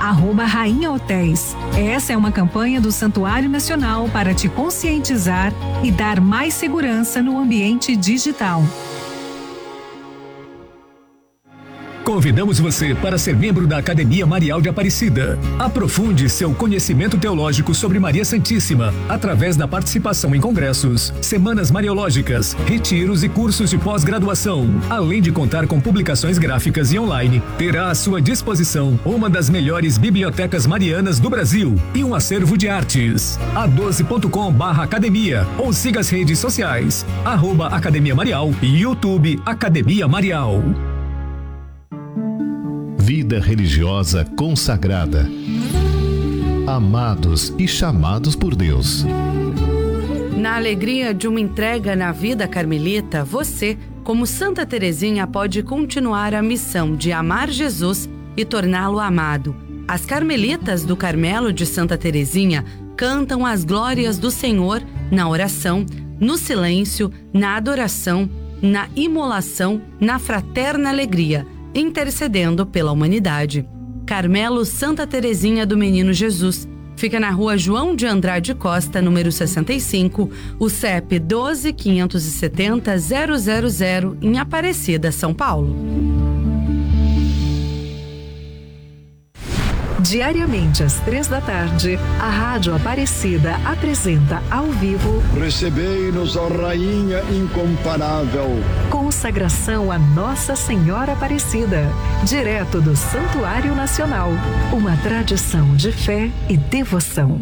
@Rainha Hotéis. Essa é uma campanha do Santuário Nacional para te conscientizar e dar mais segurança no ambiente digital. Convidamos você para ser membro da Academia Marial de Aparecida. Aprofunde seu conhecimento teológico sobre Maria Santíssima através da participação em congressos, semanas mariológicas, retiros e cursos de pós-graduação. Além de contar com publicações gráficas e online, terá à sua disposição uma das melhores bibliotecas marianas do Brasil e um acervo de artes. a12.com/academia ou siga as redes sociais @Academia Marial e YouTube Academia Marial. Vida religiosa consagrada. Amados e chamados por Deus. Na alegria de uma entrega na vida carmelita, você, como Santa Teresinha, pode continuar a missão de amar Jesus e torná-lo amado. As carmelitas do Carmelo de Santa Teresinha cantam as glórias do Senhor na oração, no silêncio, na adoração, na imolação, na fraterna alegria, intercedendo pela humanidade. Carmelo Santa Teresinha do Menino Jesus. Fica na rua João de Andrade Costa, número 65, o CEP 12.570.000, em Aparecida, São Paulo. Diariamente às 3h, a Rádio Aparecida apresenta ao vivo Recebei-nos, ó Rainha incomparável. Consagração a Nossa Senhora Aparecida, direto do Santuário Nacional. Uma tradição de fé e devoção.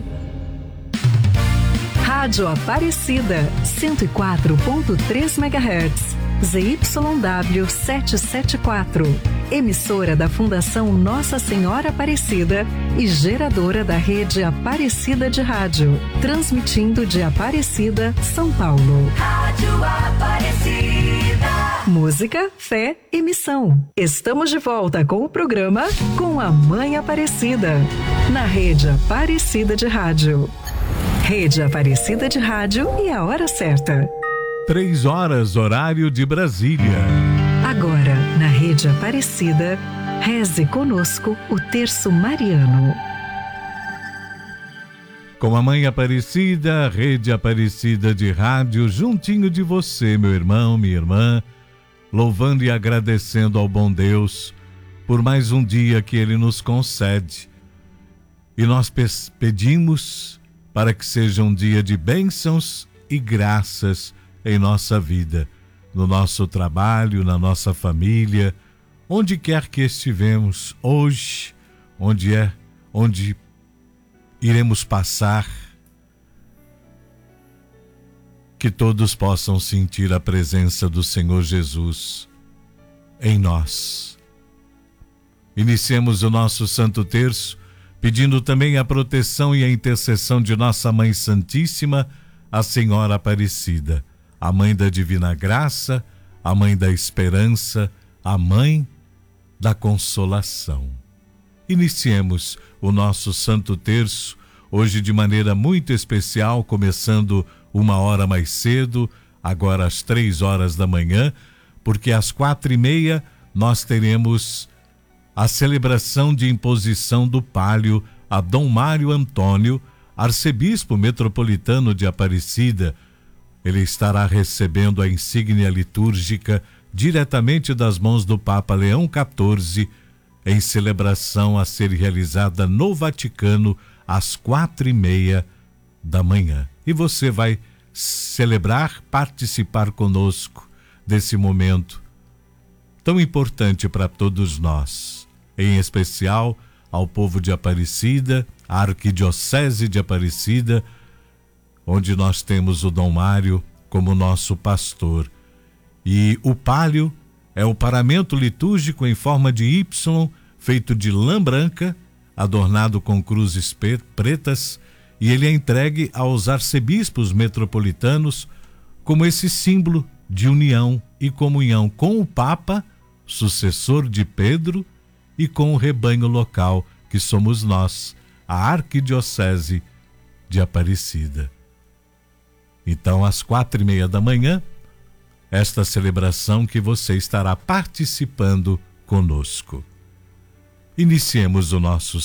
Rádio Aparecida, 104.3 MHz. ZYW 774, emissora da Fundação Nossa Senhora Aparecida e geradora da rede Aparecida de Rádio, transmitindo de Aparecida, São Paulo. Rádio Aparecida. Música, fé e missão. Estamos de volta com o programa Com a Mãe Aparecida, na rede Aparecida de Rádio. Rede Aparecida de Rádio e a hora certa. 3h, horário de Brasília. Agora, na Rede Aparecida, reze conosco o Terço Mariano. Com a Mãe Aparecida, Rede Aparecida de Rádio, juntinho de você, meu irmão, minha irmã, louvando e agradecendo ao bom Deus por mais um dia que Ele nos concede. E nós pedimos para que seja um dia de bênçãos e graças em nossa vida, no nosso trabalho, na nossa família, onde quer que estivemos hoje, onde iremos passar, que todos possam sentir a presença do Senhor Jesus em nós. Iniciemos o nosso Santo Terço, pedindo também a proteção e a intercessão de nossa Mãe Santíssima, a Senhora Aparecida, a Mãe da Divina Graça, a Mãe da Esperança, a Mãe da Consolação. Iniciemos o nosso Santo Terço, hoje de maneira muito especial, começando 1h mais cedo, agora às 3h, porque às 4h30 nós teremos a celebração de imposição do pálio a Dom Mário Antônio, arcebispo metropolitano de Aparecida. Ele estará recebendo a insígnia litúrgica diretamente das mãos do Papa Leão XIV, em celebração a ser realizada no Vaticano às 4h30. E você vai celebrar, participar conosco desse momento tão importante para todos nós, em especial ao povo de Aparecida, a Arquidiocese de Aparecida, onde nós temos o Dom Mário como nosso pastor. E o pálio é o paramento litúrgico em forma de Y, feito de lã branca, adornado com cruzes pretas, e ele é entregue aos arcebispos metropolitanos como esse símbolo de união e comunhão com o Papa, sucessor de Pedro, e com o rebanho local, que somos nós, a Arquidiocese de Aparecida. Então, às 4h30, esta celebração que você estará participando conosco. Iniciemos o nosso